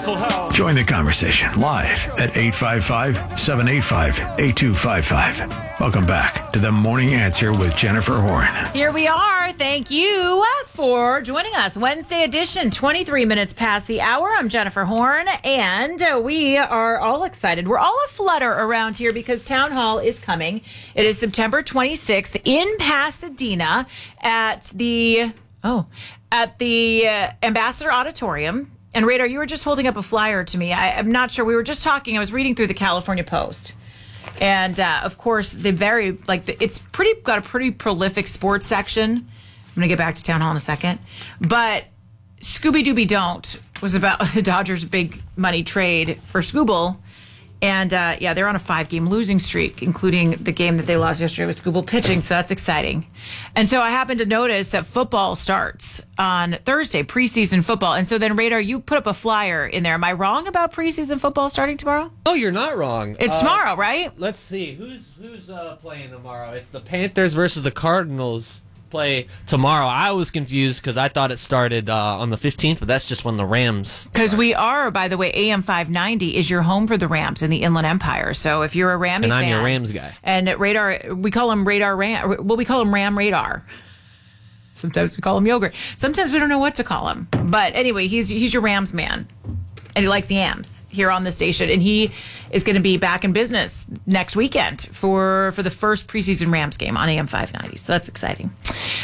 beautiful house. Join the conversation live at 855-785-8255. Welcome back to The Morning Answer with Jennifer Horn. Here we are. Thank you for joining us. Wednesday edition, 23 minutes past the hour. I'm Jennifer Horn, and we are all excited. We're all aflutter around here because Town Hall is coming. It is September 26th in Pasadena at the Ambassador Auditorium. And Radar, you were just holding up a flyer to me. I'm not sure. We were just talking. I was reading through the California Post. And, of course, it's got a pretty prolific sports section. I'm going to get back to Town Hall in a second. But Scooby-Dooby Don't was about the Dodgers' big money trade for Scooble. And, they're on a 5-game losing streak, including the game that they lost yesterday with Scooble pitching, so that's exciting. And so I happened to notice that football starts on Thursday, preseason football. And so then, Radar, you put up a flyer in there. Am I wrong about preseason football starting tomorrow? Oh, you're not wrong. It's tomorrow, right? Let's see. Who's playing tomorrow? It's the Panthers versus the Cardinals. Play tomorrow. I was confused because I thought it started on the 15th, but that's just when the Rams Because we are, by the way, AM 590 is your home for the Rams in the Inland Empire. So if you're a Rammy fan. And I'm your Rams guy. And Radar, we call him Radar Ram. Well, we call him Ram Radar. Sometimes we call him Yogurt. Sometimes we don't know what to call him. But anyway, he's your Rams man. And he likes yams here on the station. And he is going to be back in business next weekend for the first preseason Rams game on AM 590. So that's exciting.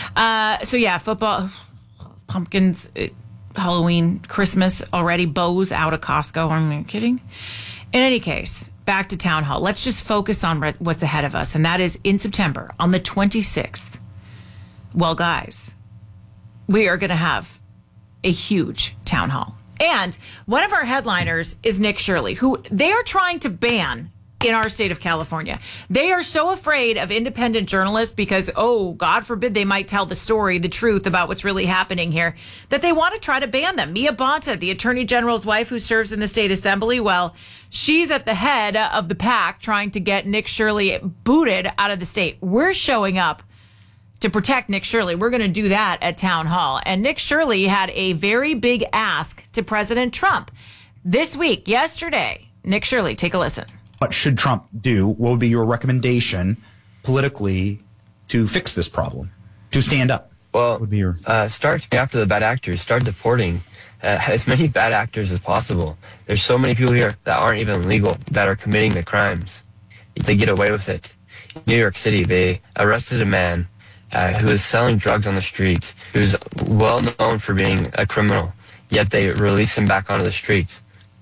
Football, pumpkins, Halloween, Christmas already, bows out of Costco. I'm kidding. In any case, back to Town Hall. Let's just focus on what's ahead of us. And that is in September on the 26th. Well, guys, we are going to have a huge Town Hall. And one of our headliners is Nick Shirley, who they are trying to ban in our state of California. They are so afraid of independent journalists because, God forbid, they might tell the truth about what's really happening here, that they want to try to ban them. Mia Bonta, the Attorney General's wife who serves in the state assembly, well, she's at the head of the pack trying to get Nick Shirley booted out of the state. We're showing up to protect Nick Shirley. We're going to do that at Town Hall. And Nick Shirley had a very big ask to President Trump this week, yesterday. Nick Shirley, take a listen. What should Trump do? What would be your recommendation politically to fix this problem, to stand up? Well, would be your start after the bad actors. Start deporting as many bad actors as possible. There's so many people here that aren't even legal that are committing the crimes. They get away with it. In New York City, they arrested a man who was selling drugs on the streets, who's well known for being a criminal, yet they release him back onto the streets.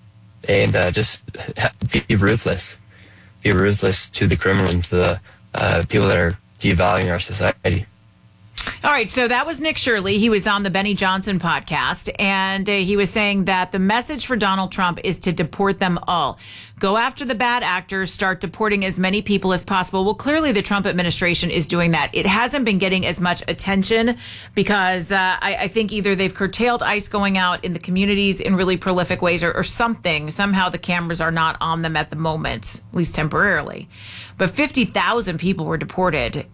And just be ruthless. Be ruthless to the criminals, to the people that are devaluing our society. All right, so that was Nick Shirley. He was on the Benny Johnson podcast, and he was saying that the message for Donald Trump is to deport them all. Go after the bad actors, start deporting as many people as possible. Well, clearly the Trump administration is doing that. It hasn't been getting as much attention because I think either they've curtailed ICE going out in the communities in really prolific ways or something. Somehow the cameras are not on them at the moment, at least temporarily. But 50,000 people were deported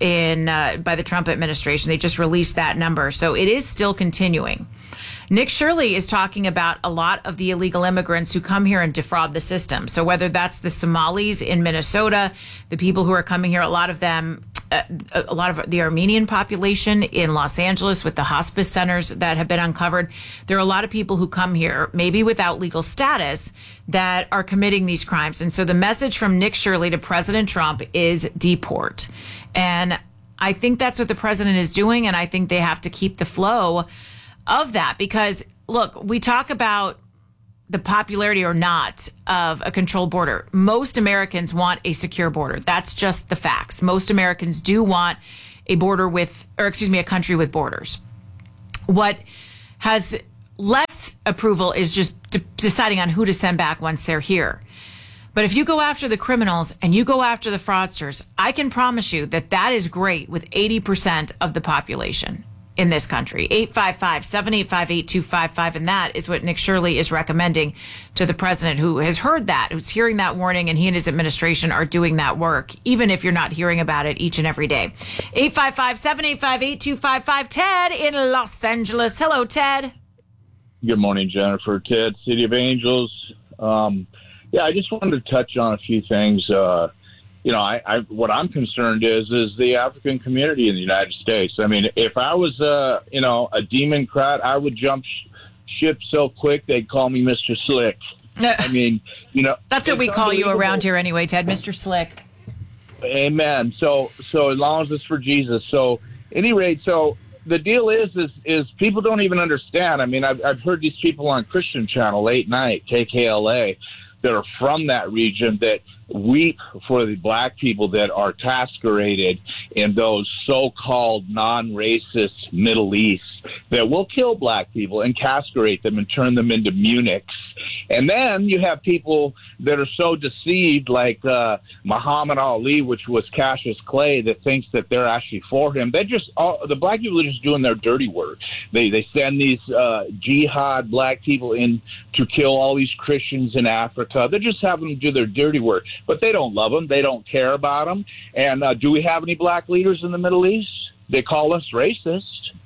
by the Trump administration. They just released that number. So it is still continuing. Nick Shirley is talking about a lot of the illegal immigrants who come here and defraud the system. So whether that's the Somalis in Minnesota, the people who are coming here, a lot of them, a lot of the Armenian population in Los Angeles with the hospice centers that have been uncovered. There are a lot of people who come here, maybe without legal status, that are committing these crimes. And so the message from Nick Shirley to President Trump is deport. And I think that's what the president is doing. And I think they have to keep the flow of that because, look, we talk about the popularity or not of a controlled border. Most Americans want a secure border. That's just the facts. Most Americans do want a country with borders. What has less approval is just deciding on who to send back once they're here. But if you go after the criminals and you go after the fraudsters, I can promise you that is great with 80% of the population in this country. 855-785-8255. And that is what Nick Shirley is recommending to the president, who has heard that, who's hearing that warning, and he and his administration are doing that work, even if you're not hearing about it each and every day. 855-785-8255. Ted in Los Angeles. Hello, Ted. Good morning, Jennifer. Ted, City of Angels. I just wanted to touch on a few things. What I'm concerned is the African community in the United States. I mean, if I was, a Democrat, I would jump ship so quick they'd call me Mr. Slick. I mean, that's what we call you around here anyway, Ted, Mr. Slick. Amen. So as long as it's for Jesus. So, at any rate, so the deal is people don't even understand. I mean, I've heard these people on Christian Channel late night, KKLA, that are from that region that weep for the black people that are castrated in those so-called non-racist Middle East that will kill black people and castrate them and turn them into Munichs. And then you have people that are so deceived, like Muhammad Ali, which was Cassius Clay, that thinks that they're actually for him. The black people are just doing their dirty work. They send these jihad black people in to kill all these Christians in Africa. They're just having them do their dirty work. But they don't love them. They don't care about them. And do we have any black leaders in the Middle East? They call us racist.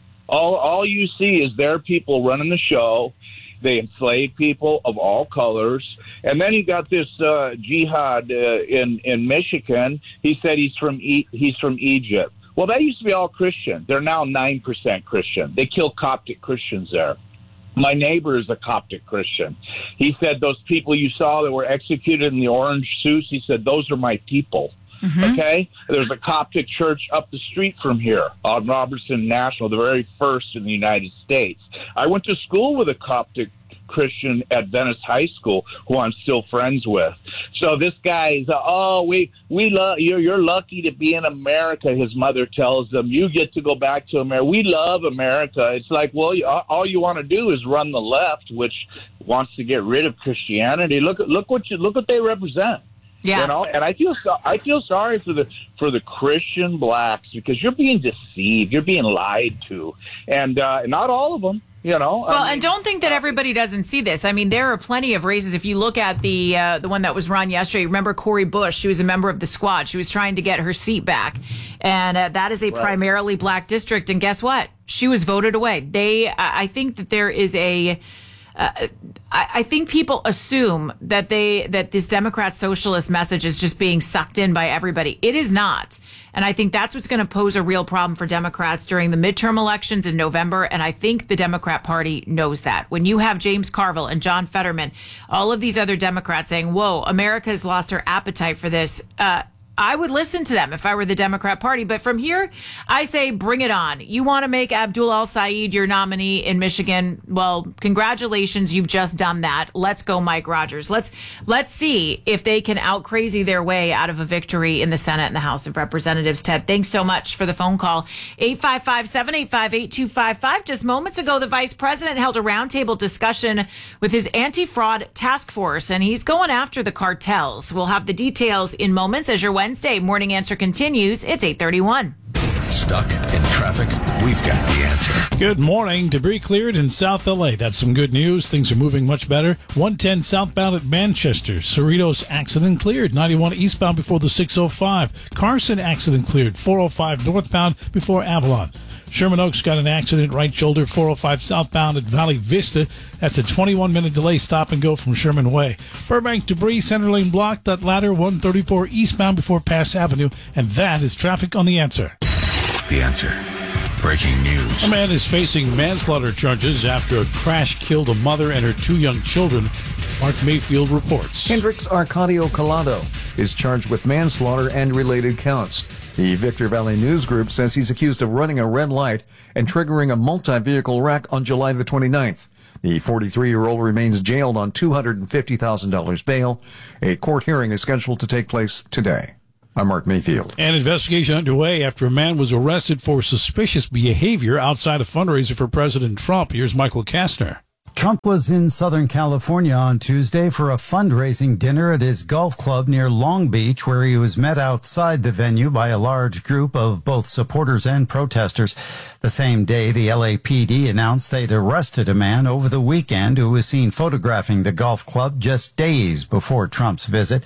All you see is their people running the show. They enslave people of all colors. And then you got this jihad in Michigan. He said he's from Egypt. Well, that used to be all Christian. They're now 9% Christian. They kill Coptic Christians there. My neighbor is a Coptic Christian. He said those people you saw that were executed in the orange suits, he said, those are my people. Mm-hmm. Okay? There's a Coptic church up the street from here on Robertson National, the very first in the United States. I went to school with a Coptic Christian at Venice High School, who I'm still friends with. So this guy is, we love you're lucky to be in America. His mother tells them, you get to go back to America. We love America. It's like, well, all you want to do is run the left, which wants to get rid of Christianity. Look what they represent. Yeah. And I feel sorry for the Christian blacks, because you're being deceived, you're being lied to, and not all of them. Well, and don't think that everybody doesn't see this. I mean, there are plenty of races. If you look at the one that was run yesterday, remember Cori Bush? She was a member of the Squad. She was trying to get her seat back, and that is a primarily black district. And guess what? She was voted away. I think that there is a. I think people assume that this Democrat socialist message is just being sucked in by everybody. It is not. And I think that's what's going to pose a real problem for Democrats during the midterm elections in November. And I think the Democrat Party knows that. When you have James Carville and John Fetterman, all of these other Democrats saying, whoa, America has lost her appetite for this, I would listen to them if I were the Democrat Party. But from here, I say, bring it on. You want to make Abdul El-Sayed your nominee in Michigan? Well, congratulations. You've just done that. Let's go, Mike Rogers. Let's see if they can out crazy their way out of a victory in the Senate and the House of Representatives. Ted, thanks so much for the phone call. 855-785-8255. Just moments ago, the vice president held a roundtable discussion with his anti-fraud task force, and he's going after the cartels. We'll have the details in moments as your Wednesday Morning Answer continues. It's 8:31. Stuck in traffic? We've got the answer. Good morning. Debris cleared in South L.A. That's some good news. Things are moving much better. 110 southbound at Manchester. Cerritos accident cleared. 91 eastbound before the 605. Carson accident cleared. 405 northbound before Avalon. Sherman Oaks got an accident, right shoulder, 405 southbound at Valley Vista. That's a 21-minute delay, stop and go from Sherman Way. Burbank debris, center lane blocked, that latter 134 eastbound before Pass Avenue. And that is traffic on The Answer. The Answer. Breaking news. A man is facing manslaughter charges after a crash killed a mother and her 2 young children. Mark Mayfield reports. Hendrix Arcadio Collado is charged with manslaughter and related counts. The Victor Valley News Group says he's accused of running a red light and triggering a multi-vehicle wreck on July the 29th. The 43-year-old remains jailed on $250,000 bail. A court hearing is scheduled to take place today. I'm Mark Mayfield. An investigation underway after a man was arrested for suspicious behavior outside a fundraiser for President Trump. Here's Michael Kastner. Trump was in Southern California on Tuesday for a fundraising dinner at his golf club near Long Beach, where he was met outside the venue by a large group of both supporters and protesters. The same day, the LAPD announced they'd arrested a man over the weekend who was seen photographing the golf club just days before Trump's visit.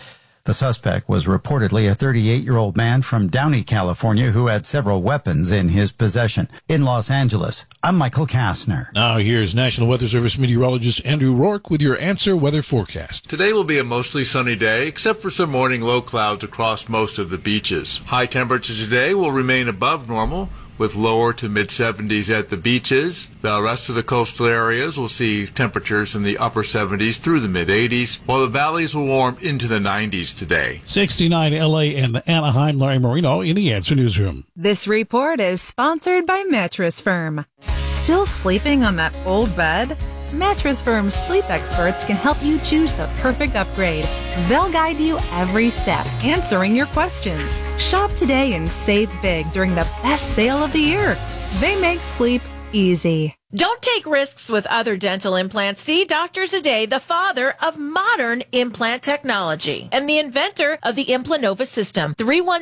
The suspect was reportedly a 38-year-old man from Downey, California, who had several weapons in his possession. In Los Angeles, I'm Michael Kastner. Now here's National Weather Service meteorologist Andrew Rourke with your Answer Weather Forecast. Today will be a mostly sunny day, except for some morning low clouds across most of the beaches. High temperatures today will remain above normal, with lower to mid-70s at the beaches. The rest of the coastal areas will see temperatures in the upper 70s through the mid-80s, while the valleys will warm into the 90s today. 69 L.A. and Anaheim. Larry Marino in the Answer Newsroom. This report is sponsored by Mattress Firm. Still sleeping on that old bed? Mattress Firm's sleep experts can help you choose the perfect upgrade. They'll guide you every step, answering your questions. Shop today and save big during the best sale of the year. They make sleep easy. Don't take risks with other dental implants. See Dr. Zadeh, the father of modern implant technology and the inventor of the Implanova system.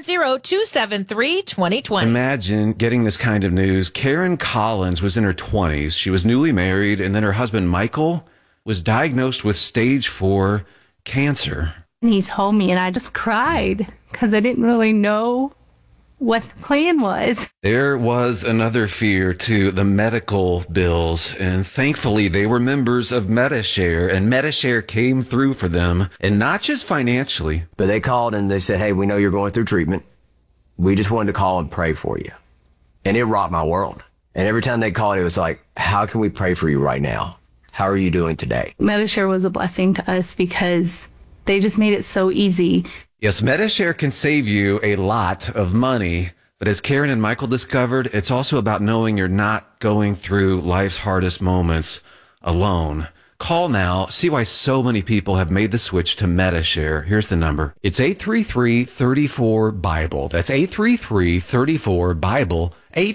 310-273-2020. Imagine getting this kind of news. Karen Collins was in her 20s. She was newly married, and then her husband, Michael, was diagnosed with stage 4 cancer. And he told me, and I just cried because I didn't really know what the plan was. There was another fear too, the medical bills, and thankfully they were members of Medi-Share, and Medi-Share came through for them, and not just financially. But they called and they said, hey, we know you're going through treatment. We just wanted to call and pray for you. And it rocked my world. And every time they called, it was like, how can we pray for you right now? How are you doing today? Medi-Share was a blessing to us because they just made it so easy. Yes, Medi-Share can save you a lot of money, but as Karen and Michael discovered, it's also about knowing you're not going through life's hardest moments alone. Call now. See why so many people have made the switch to Medi-Share. Here's the number. It's 833-34-BIBLE. That's 833-34-BIBLE.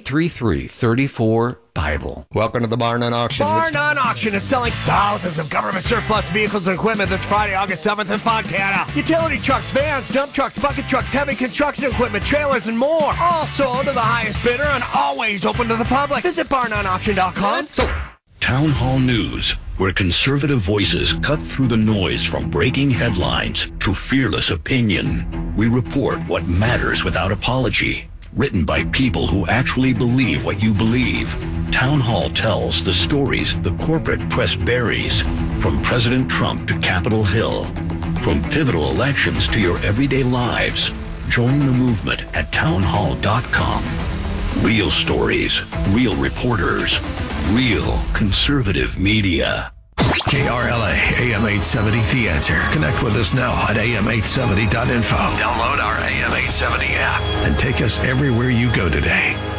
833-34-BIBLE. Welcome to the Bar None Auction. Bar None Auction is selling thousands of government surplus vehicles and equipment this Friday, August 7th in Fontana. Utility trucks, vans, dump trucks, bucket trucks, heavy construction equipment, trailers, and more. All sold to the highest bidder and always open to the public. Visit barnoneauction.com. Town Hall News, where conservative voices cut through the noise from breaking headlines to fearless opinion. We report what matters without apology. Written by people who actually believe what you believe. Town Hall tells the stories the corporate press buries, from President Trump to Capitol Hill, from pivotal elections to your everyday lives. Join the movement at townhall.com. Real stories, real reporters, real conservative media. KRLA AM 870 The Answer. Connect with us now at am870.info. Download our AM 870 app and take us everywhere you go today.